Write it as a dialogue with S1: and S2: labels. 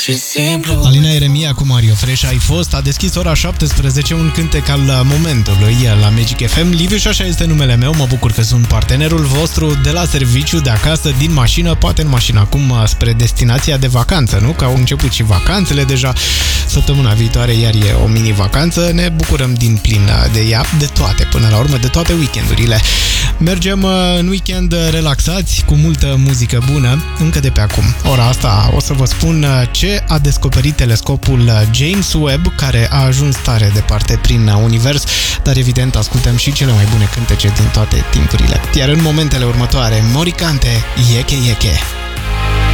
S1: Alina Eremia cu Mario Fresh ai fost, a deschis ora 17, un cântec al momentului la Magic FM. Liviu și așa este numele meu, mă bucur că sunt partenerul vostru de la serviciu, de acasă, din mașină, poate în mașină acum spre destinația de vacanță, nu? Că au început și vacanțele deja, săptămâna viitoare iar e o mini-vacanță, ne bucurăm din plin de ea, de toate, până la urmă, de toate weekendurile. Mergem în weekend relaxați, cu multă muzică bună, încă de pe acum. Ora asta o să vă spun ce a descoperit telescopul James Webb, care a ajuns tare departe prin univers, dar evident ascultăm și cele mai bune cântece din toate timpurile. Iar în momentele următoare, Moricante, Yeke Yeke.